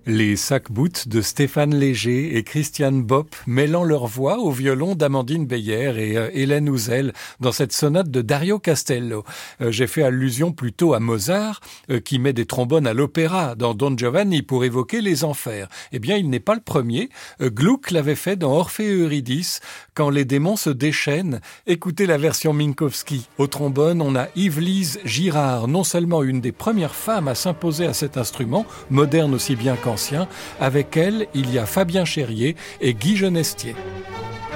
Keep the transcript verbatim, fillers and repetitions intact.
Les sac-boots de Stéphane Léger et Christiane Bopp mêlant leur voix au violon d'Amandine Beyer et euh, Hélène Houzel dans cette sonate de Dario Castello. Euh, j'ai fait allusion plutôt à Mozart euh, qui met des trombones à l'opéra dans Don Giovanni pour évoquer les enfers. Eh bien, il n'est pas le premier. Euh, Gluck l'avait fait dans Orphée et Eurydice quand les démons se déchaînent. Écoutez la version Minkowski. Au trombone, on a Yves-Lise Girard, non seulement une des premières femmes à s'imposer à cet instrument, moderne aussi bien qu'ancien. Avec elle, il y a Fabien Cherrier et Guy Genestier.